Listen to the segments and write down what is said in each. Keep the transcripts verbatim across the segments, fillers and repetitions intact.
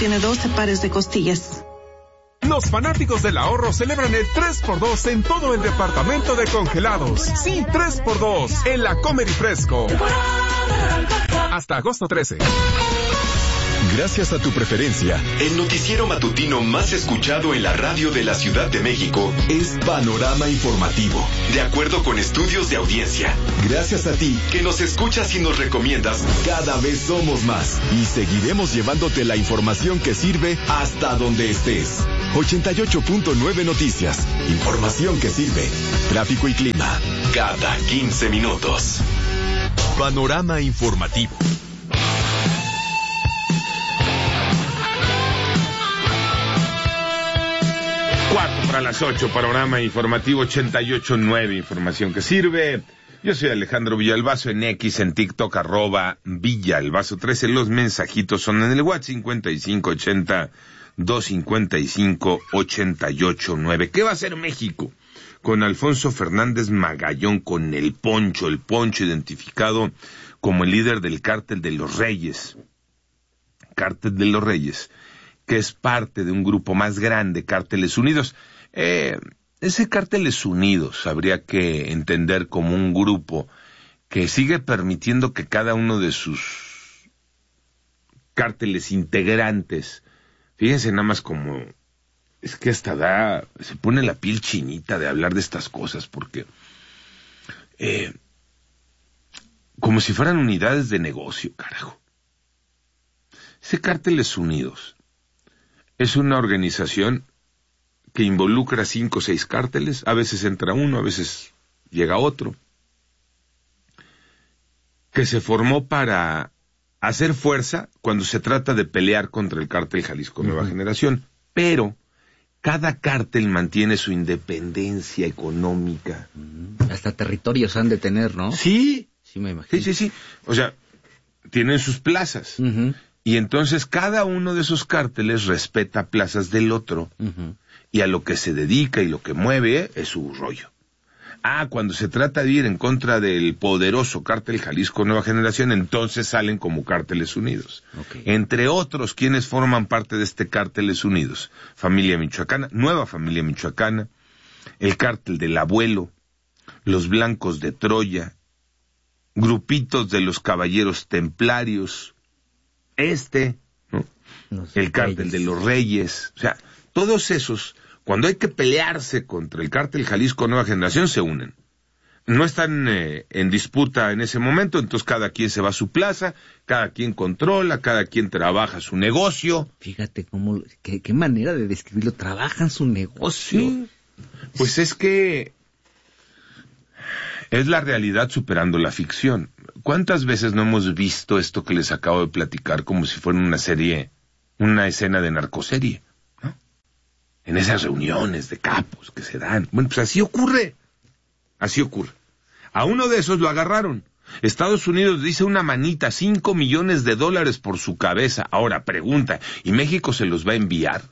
tiene doce pares de costillas. Los fanáticos del ahorro celebran el tres por dos en todo el departamento de congelados. Sí, tres por dos en la Comer y Fresco. Hasta agosto trece. Gracias a tu preferencia, el noticiero matutino más escuchado en la radio de la Ciudad de México es Panorama Informativo, de acuerdo con estudios de audiencia. Gracias a ti, que nos escuchas y nos recomiendas, cada vez somos más y seguiremos llevándote la información que sirve hasta donde estés. ochenta y ocho punto nueve Noticias, información que sirve. Tráfico y clima, cada quince minutos. Panorama Informativo. Cuatro para las ocho, Panorama Informativo ochenta y ocho punto nueve, información que sirve. Yo soy Alejandro Villalbazo, en X, en TikTok, arroba Villalbazo trece. Los mensajitos son en el WhatsApp cincuenta y cinco ochenta, doscientos cincuenta y cinco, ochenta y ocho nueve. ¿Qué va a hacer México con Alfonso Fernández Magallón, con el Poncho, el Poncho identificado como el líder del Cártel de los Reyes? Cártel de los Reyes, que es parte de un grupo más grande, Cárteles Unidos. Eh, ese Cárteles Unidos habría que entender como un grupo que sigue permitiendo que cada uno de sus cárteles integrantes, fíjense nada más como, es que hasta da, se pone la piel chinita de hablar de estas cosas, porque eh, como si fueran unidades de negocio, carajo. Ese Cárteles Unidos es una organización que involucra cinco o seis cárteles, a veces entra uno, a veces llega otro, que se formó para hacer fuerza cuando se trata de pelear contra el Cártel Jalisco Nueva uh-huh. Generación, pero cada cártel mantiene su independencia económica. Uh-huh. Hasta territorios han de tener, ¿no? Sí, sí me imagino. Sí, sí, sí, o sea, tienen sus plazas. Uh-huh. Y entonces cada uno de esos cárteles respeta plazas del otro, uh-huh. y a lo que se dedica y lo que mueve es su rollo. Ah, cuando se trata de ir en contra del poderoso Cártel Jalisco Nueva Generación, entonces salen como Cárteles Unidos. Okay. Entre otros, quienes forman parte de este Cárteles Unidos: Familia Michoacana, Nueva Familia Michoacana, el Cártel del Abuelo, los Blancos de Troya, grupitos de los Caballeros Templarios, este, ¿no? El Cártel de los Reyes, o sea, todos esos, cuando hay que pelearse contra el Cártel Jalisco Nueva Generación, se unen. No están eh, en disputa en ese momento, entonces cada quien se va a su plaza, cada quien controla, cada quien trabaja su negocio. Fíjate cómo, qué, qué manera de describirlo, trabajan su negocio. Sí. Pues es que es la realidad superando la ficción. ¿Cuántas veces no hemos visto esto que les acabo de platicar como si fuera una serie, una escena de narcoserie, ¿no? En esas reuniones de capos que se dan. Bueno, pues así ocurre. Así ocurre. A uno de esos lo agarraron. Estados Unidos dice una manita, cinco millones de dólares por su cabeza. Ahora, pregunta, ¿y México se los va a enviar?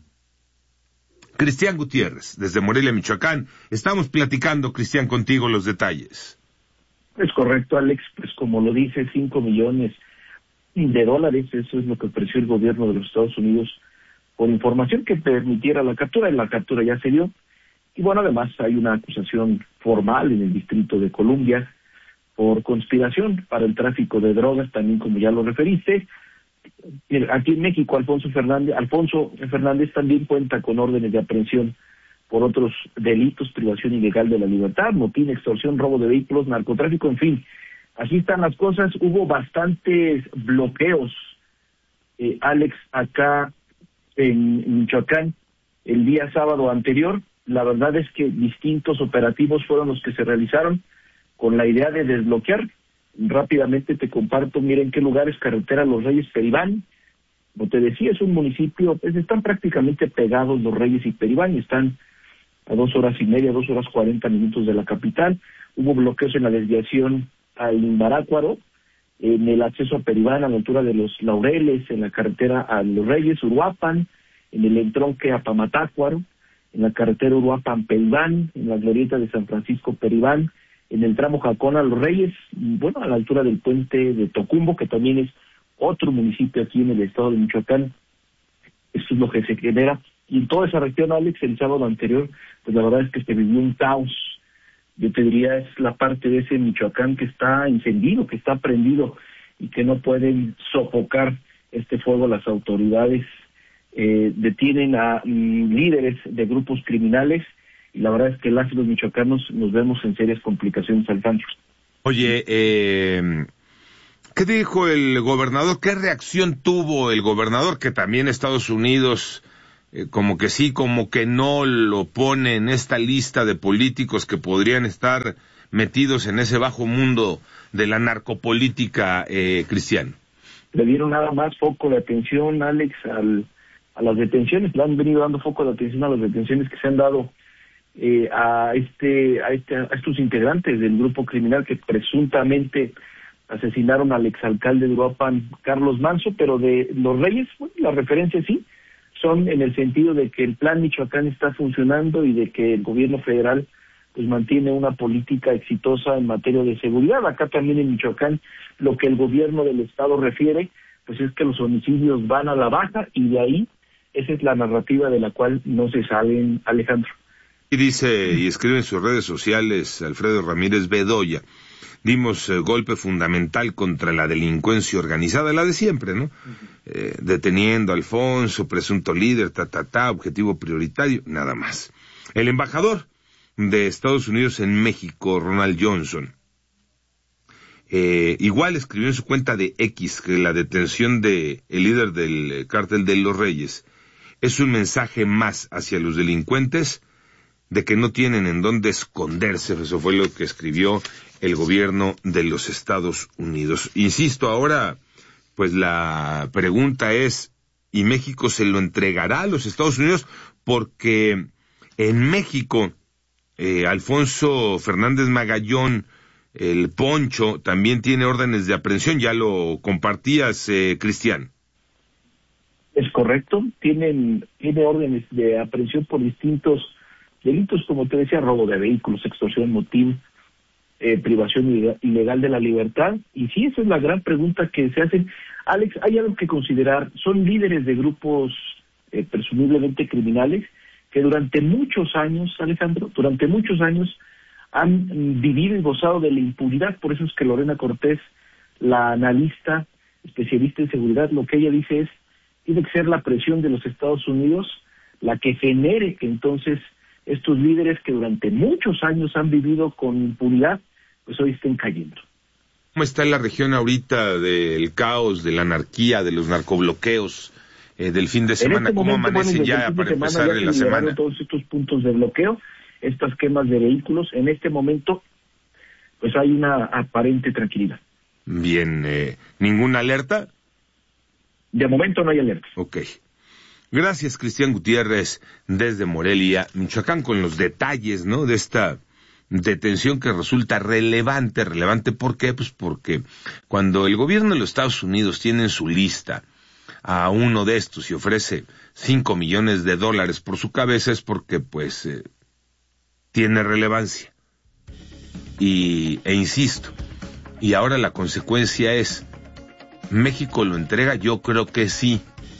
Cristian Gutiérrez, desde Morelia, Michoacán. Estamos platicando, Cristian, contigo los detalles. Es correcto, Alex, pues como lo dice, cinco millones de dólares, eso es lo que ofreció el gobierno de los Estados Unidos por información que permitiera la captura, y la captura ya se dio. Y bueno, además hay una acusación formal en el Distrito de Columbia por conspiración para el tráfico de drogas, también como ya lo referiste. Aquí en México, Alfonso Fernández, Alfonso Fernández también cuenta con órdenes de aprehensión por otros delitos: privación ilegal de la libertad, motín, extorsión, robo de vehículos, narcotráfico, en fin. Así están las cosas. Hubo bastantes bloqueos, eh, Alex, acá en Michoacán el día sábado anterior. La verdad es que distintos operativos fueron los que se realizaron con la idea de desbloquear. Rápidamente te comparto, miren qué lugares: carretera Los Reyes, Peribán. Como te decía, es un municipio, pues están prácticamente pegados Los Reyes y Peribán, y están a dos horas y media, dos horas cuarenta minutos de la capital. Hubo bloqueos en la desviación a Imbarácuaro, en el acceso a Peribán a la altura de Los Laureles, en la carretera a Los Reyes, Uruapan, en el entronque a Pamatácuaro, en la carretera Uruapan-Peribán, en la glorieta de San Francisco-Peribán, en el tramo Jacona Los Reyes, y bueno, a la altura del puente de Tocumbo, que también es otro municipio aquí en el estado de Michoacán. Esto es lo que se genera. Y en toda esa región, Alex, el sábado anterior, pues la verdad es que se vivió un caos. Yo te diría, es la parte de ese Michoacán que está encendido, que está prendido y que no pueden sofocar este fuego las autoridades. Eh, detienen a mm, líderes de grupos criminales y la verdad es que las y los michoacanos nos vemos en serias complicaciones, Alejandro. Oye, eh, ¿qué dijo el gobernador? ¿Qué reacción tuvo el gobernador? Que también Estados Unidos, eh, como que sí, como que no lo pone en esta lista de políticos que podrían estar metidos en ese bajo mundo de la narcopolítica, eh, Cristian. Le dieron nada más foco de atención, Alex, al, a las detenciones, le han venido dando foco de atención a las detenciones que se han dado eh, a este a este a estos integrantes del grupo criminal que presuntamente asesinaron al exalcalde de Uruapan, Carlos Manso, pero de los Reyes, bueno, las referencias sí, son en el sentido de que el Plan Michoacán está funcionando y de que el gobierno federal pues mantiene una política exitosa en materia de seguridad. Acá también en Michoacán, lo que el gobierno del estado refiere, pues es que los homicidios van a la baja y de ahí, esa es la narrativa de la cual no se salen, Alejandro. Y dice y escribe en sus redes sociales Alfredo Ramírez Bedoya: dimos eh, golpe fundamental contra la delincuencia organizada, la de siempre, ¿no? Uh-huh. Eh, deteniendo a Alfonso, presunto líder, ta, ta, ta, objetivo prioritario, nada más. El embajador de Estados Unidos en México, Ronald Johnson, eh, igual escribió en su cuenta de X que la detención de el líder del cártel de los Reyes es un mensaje más hacia los delincuentes de que no tienen en dónde esconderse. Eso fue lo que escribió el gobierno de los Estados Unidos. Insisto, ahora, pues la pregunta es, ¿y México se lo entregará a los Estados Unidos? Porque en México, eh, Alfonso Fernández Magallón, el Poncho, también tiene órdenes de aprehensión. Ya lo compartías, eh, Cristian. Es correcto, tienen tiene órdenes de aprehensión por distintos delitos, como te decía, robo de vehículos, extorsión, motín, eh, privación ilegal de la libertad. Y sí, esa es la gran pregunta que se hacen. Alex, hay algo que considerar. Son líderes de grupos eh, presumiblemente criminales que durante muchos años, Alejandro, durante muchos años han vivido y gozado de la impunidad. Por eso es que Lorena Cortés, la analista especialista en seguridad, lo que ella dice es, tiene que ser la presión de los Estados Unidos la que genere que entonces estos líderes que durante muchos años han vivido con impunidad, pues hoy estén cayendo. ¿Cómo está la región ahorita del caos, de la anarquía, de los narcobloqueos, eh, del fin de semana? Este ¿Cómo momento, amanece bueno, ya para empezar ya la semana? Todos estos puntos de bloqueo, estas quemas de vehículos, en este momento, pues hay una aparente tranquilidad. Bien, eh, ¿ninguna alerta? De momento no hay alerta. Ok. Gracias, Cristian Gutiérrez, desde Morelia, Michoacán, con los detalles, ¿no?, de esta detención que resulta relevante. ¿Relevante por qué? Pues porque cuando el gobierno de los Estados Unidos tiene en su lista a uno de estos y ofrece cinco millones de dólares por su cabeza, es porque, pues, eh, tiene relevancia. Y, e insisto, y ahora la consecuencia es, ¿México lo entrega? Yo creo que sí.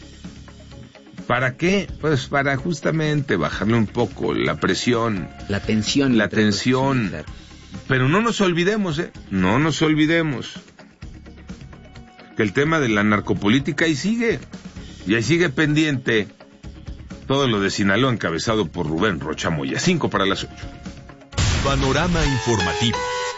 ¿Para qué? Pues para justamente bajarle un poco la presión. La tensión. La tensión. Claro. Pero no nos olvidemos, ¿eh? No nos olvidemos que el tema de la narcopolítica ahí sigue. Y ahí sigue pendiente todo lo de Sinaloa, encabezado por Rubén Rocha Moya. Cinco para las ocho. Panorama informativo.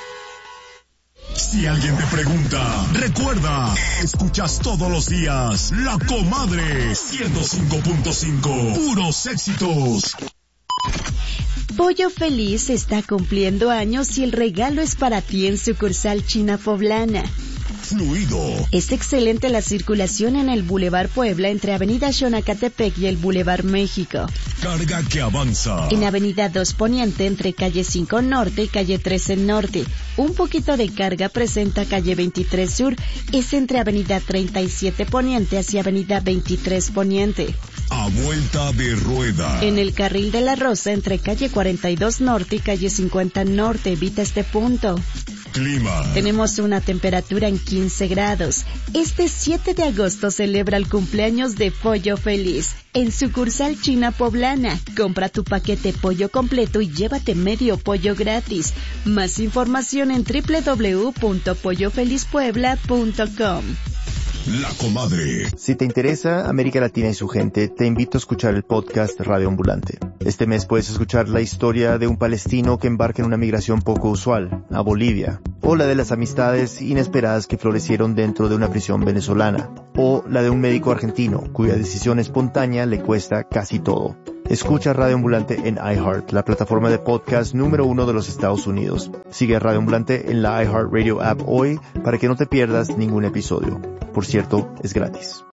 Si alguien te pregunta, recuerda, escuchas todos los días La Comadre ciento cinco punto cinco, puros éxitos. Pollo Feliz está cumpliendo años y el regalo es para ti en sucursal China Poblana. Fluido. Es excelente la circulación en el Boulevard Puebla entre Avenida Xonacatepec y el Boulevard México. Carga que avanza. En Avenida dos Poniente entre Calle cinco Norte y Calle trece Norte. Un poquito de carga presenta Calle veintitrés Sur. Es entre Avenida treinta y siete Poniente hacia Avenida veintitrés Poniente. A vuelta de rueda. En el Carril de la Rosa entre Calle cuarenta y dos Norte y Calle cincuenta Norte. Evita este punto. clima. Tenemos una temperatura en quince grados. Este siete de agosto celebra el cumpleaños de Pollo Feliz. En sucursal China Poblana, compra tu paquete pollo completo y llévate medio pollo gratis. Más información en doble u doble u doble u punto pollo feliz puebla punto com. La Comadre. Si te interesa América Latina y su gente, te invito a escuchar el podcast Radio Ambulante. Este mes puedes escuchar la historia de un palestino que embarca en una migración poco usual, a Bolivia, o la de las amistades inesperadas que florecieron dentro de una prisión venezolana, o la de un médico argentino cuya decisión espontánea le cuesta casi todo. Escucha Radio Ambulante en iHeart, la plataforma de podcast número uno de los Estados Unidos. Sigue a Radio Ambulante en la iHeartRadio app hoy para que no te pierdas ningún episodio. Por cierto, es gratis.